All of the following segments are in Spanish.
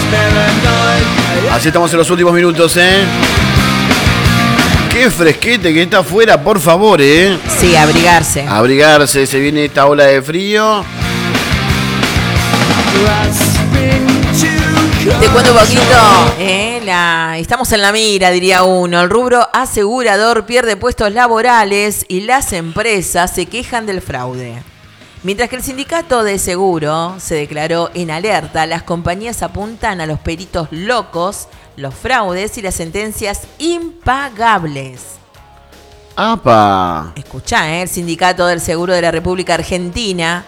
Así estamos en los últimos minutos, ¿eh? Qué fresquete que está afuera, por favor, ¿eh? Sí, abrigarse. Abrigarse, se viene esta ola de frío. Te cuento un poquito, estamos en la mira, diría uno. El rubro asegurador pierde puestos laborales y las empresas se quejan del fraude. Mientras que el sindicato de seguro se declaró en alerta, las compañías apuntan a los peritos locos, los fraudes y las sentencias impagables. ¡Apa! Escuchá, el sindicato del seguro de la República Argentina,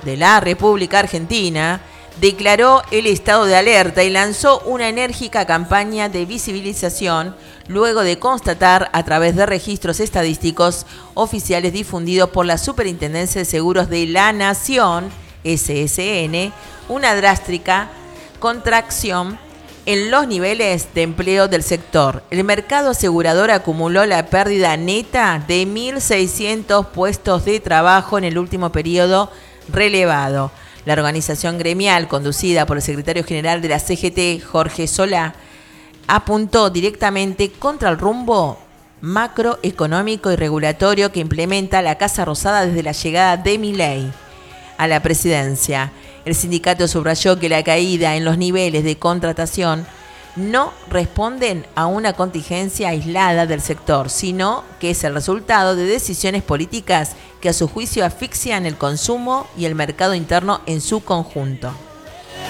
declaró el estado de alerta y lanzó una enérgica campaña de visibilización luego de constatar a través de registros estadísticos oficiales difundidos por la Superintendencia de Seguros de la Nación, SSN, una drástica contracción en los niveles de empleo del sector. El mercado asegurador acumuló la pérdida neta de 1.600 puestos de trabajo en el último periodo relevado. La organización gremial, conducida por el secretario general de la CGT, Jorge Solá, apuntó directamente contra el rumbo macroeconómico y regulatorio que implementa la Casa Rosada desde la llegada de Milei a la presidencia. El sindicato subrayó que la caída en los niveles de contratación no responden a una contingencia aislada del sector, sino que es el resultado de decisiones políticas que a su juicio asfixian el consumo y el mercado interno en su conjunto.